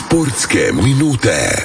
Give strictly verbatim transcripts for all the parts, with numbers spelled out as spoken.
Sportske minute.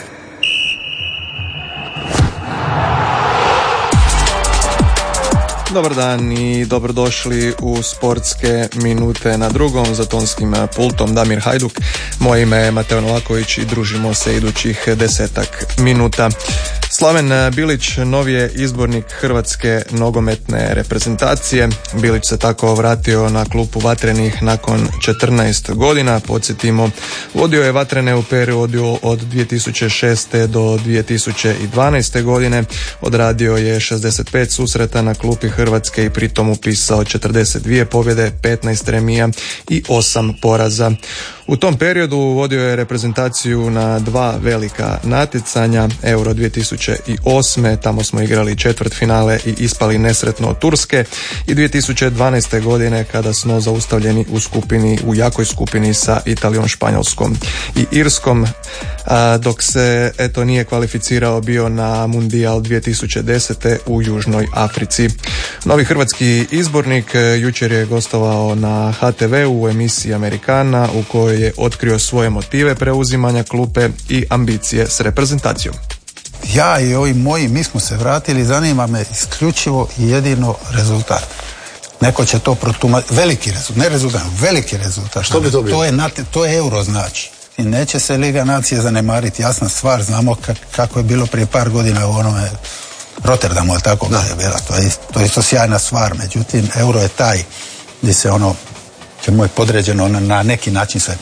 Dobar dan i dobrodošli u Sportske minute. Na drugom za tonskim pultom Damir Hajduk. Moje ime je Mateo Novaković i družimo se idućih desetak minuta. Slaven Bilić novi je izbornik Hrvatske nogometne reprezentacije. Bilić se tako vratio na klupu Vatrenih nakon četrnaest godina. Podsjetimo, vodio je Vatrene u periodu od dvije tisuće šeste do dvije tisuće dvanaeste godine. Odradio je šezdeset pet susreta na klupi Hrvatske i pritom upisao četrdeset dvije pobjede, petnaest remija i osam poraza. U tom periodu vodio je reprezentaciju na dva velika natjecanja, Euro dvije tisuće osme, tamo smo igrali četvrtfinale i ispali nesretno od Turske, i dvije tisuće dvanaeste godine kada smo zaustavljeni u skupini, u jakoj skupini sa Italijom, Španjolskom i Irskom, a, dok se eto nije kvalificirao bio na Mundijal dvije tisuće desete u Južnoj Africi. Novi hrvatski izbornik jučer je gostovao na ha te ve u emisiji Amerikana u kojoj je otkrio svoje motive preuzimanja klupe i ambicije s reprezentacijom. Ja i ovi moji, mi smo se vratili, zanima me isključivo i jedino rezultat. Neko će to protumačiti, veliki rezultat, ne rezultat, veliki rezultat. Što bi to bilo? To je, to je euro znači. I neće se Liga nacije zanemariti, jasna stvar, znamo kak, kako je bilo prije par godina u onome Rotterdamu, ali tako da je bila, to je, to je isto sjajna stvar, međutim euro je taj gdje se ono, čemu je podređeno na, na neki način sve.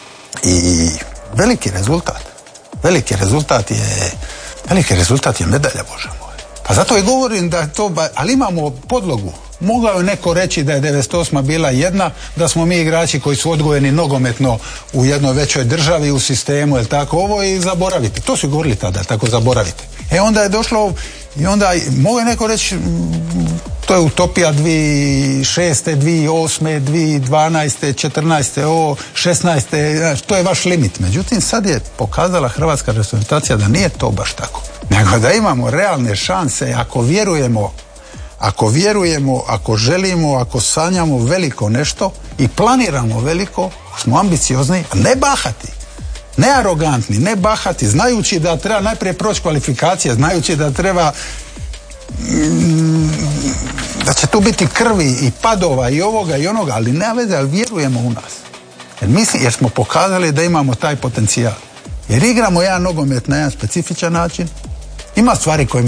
I veliki rezultat, veliki rezultat je, veliki rezultat je medalja, Bože moj. Pa zato i govorim da je to, ali imamo podlogu. Mogao je neko reći da je devedeset osma bila jedna, da smo mi igrači koji su odgojeni nogometno u jednoj većoj državi, u sistemu, jel tako, ovo i zaboravite. To su govorili tada, tako zaboravite. E onda je došlo, i onda mogao je neko reći, to je utopija dvije tisuće šeste, dvije tisuće osme, dvije tisuće dvanaeste, četrnaeste, o, šesnaeste, to je vaš limit. Međutim, sad je pokazala hrvatska reprezentacija da nije to baš tako. Nego da imamo realne šanse, ako vjerujemo, ako vjerujemo, ako želimo, ako sanjamo veliko nešto i planiramo veliko, smo ambiciozni, a ne bahati. Ne arogantni, ne bahati, znajući da treba najprije proći kvalifikacije, znajući da treba da će tu biti krvi i padova i ovoga i onoga, ali ne veze, ali vjerujemo u nas. Jer, mislim, jer smo pokazali da imamo taj potencijal. Jer igramo jedan nogomet na jedan specifičan način. Ima stvari koje